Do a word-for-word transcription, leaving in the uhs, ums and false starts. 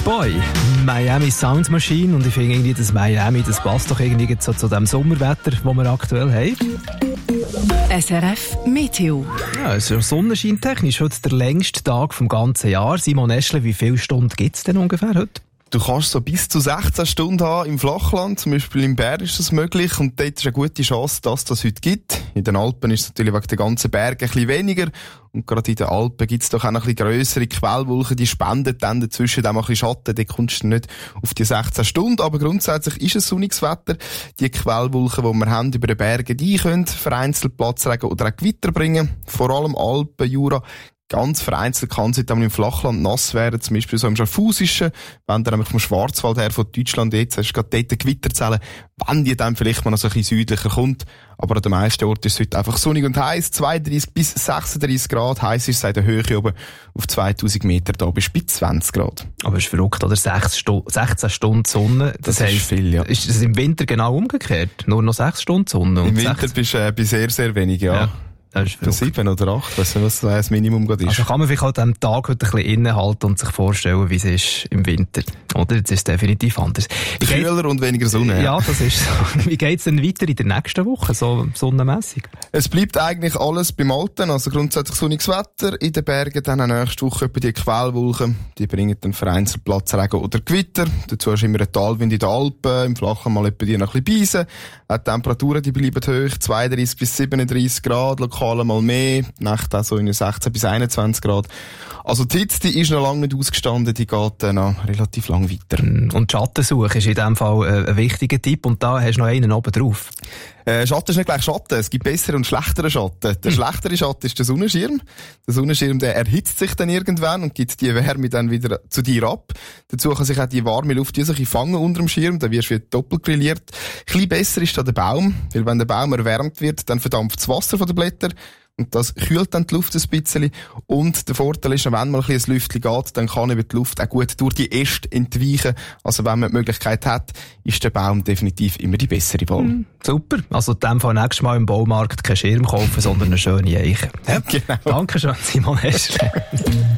Boy, Miami Sound Machine, und ich finde irgendwie, das Miami, das passt doch irgendwie so zu dem Sommerwetter, das wir aktuell haben. S R F Meteo. Ja, also sonnenscheintechnisch heute der längste Tag vom ganzen Jahr. Simon Eschle, wie viele Stunden gibt es denn ungefähr heute? Du kannst so bis zu sechzehn Stunden haben im Flachland, zum Beispiel im Bär ist das möglich, und dort ist eine gute Chance, dass das heute gibt. In den Alpen ist es natürlich wegen der ganzen Berge ein bisschen weniger, und gerade in den Alpen gibt es doch auch noch ein bisschen grössere Quellwolken, die spenden dann dazwischen auch mal ein bisschen Schatten, da kommst du nicht auf die sechzehn Stunden, aber grundsätzlich ist es sonniges Wetter. Die Quellwolken, die wir haben über den Bergen, die können vereinzelt Platzregen oder auch Gewitter bringen, vor allem Alpen, Jura. Ganz vereinzelt kann es im Flachland nass werden, zum Beispiel so im Schaffhausischen, wenn du nämlich vom Schwarzwald her von Deutschland jetzt hast, gerade dort Gewitterzellen, wenn die dann vielleicht mal noch so ein bisschen südlicher kommt. Aber an den meisten Orten ist es heute einfach sonnig und heiß, zweiunddreissig bis sechsunddreissig Grad, heiß ist es in der Höhe oben auf zweitausend Meter, da bist du bei zwanzig Grad. Aber es ist verrückt, oder? sechzehn Stunden Sonne, das, das heisst, ist viel, ja. Ist das im Winter genau umgekehrt? Nur noch sechs Stunden Sonne? Und Im Winter bist du äh, bei sehr, sehr wenig, ja. ja. Für sieben oder acht, weiss nicht, was das Minimum gerade ist. Also kann man vielleicht an diesem Tag heute ein bisschen innehalten und sich vorstellen, wie es ist im Winter. Oder? Jetzt ist es definitiv anders. Kühler und weniger Sonne. Ja, ja, das ist so. Wie geht es denn weiter in der nächsten Woche, so sonnenmässig? Es bleibt eigentlich alles beim Alten, also grundsätzlich sonniges Wetter. In den Bergen dann auch nächste Woche etwa die Quellwolken. Die bringen dann vereinzelt Platzregen oder Gewitter. Dazu hast du immer einen Talwind in den Alpen, im Flachen mal etwa die noch ein bisschen Beisen. Auch die Temperaturen, die bleiben hoch, zweiunddreissig bis siebenunddreissig Grad, lokal mal mehr, die Nacht auch so in sechzehn bis einundzwanzig Grad. Also die Hitze, die ist noch lange nicht ausgestanden, die geht dann noch relativ lang weiter. Und die Schattensuche ist in diesem Fall ein wichtiger Tipp, und da hast du noch einen oben drauf. Äh, Schatten ist nicht gleich Schatten, es gibt bessere und schlechtere Schatten. Der hm. schlechtere Schatten ist der Sonnenschirm. Der Sonnenschirm, der erhitzt sich dann irgendwann und gibt die Wärme dann wieder zu dir ab. Dazu kann sich auch die warme Luft die sich fangen unter dem Schirm, dann wirst du wieder doppelt grilliert. Ein bisschen besser ist da der Baum, weil wenn der Baum erwärmt wird, dann verdampft das Wasser von den Blättern. Und das kühlt dann die Luft ein bisschen. Und der Vorteil ist, wenn mal ein bisschen ein Lüftchen geht, dann kann eben die Luft auch gut durch die Äste entweichen. Also wenn man die Möglichkeit hat, ist der Baum definitiv immer die bessere Wahl. Mm, super. Also in dem Fall nächstes Mal im Baumarkt keinen Schirm kaufen, sondern eine schöne Eiche. Ja, genau. Dankeschön, Simon Eschle.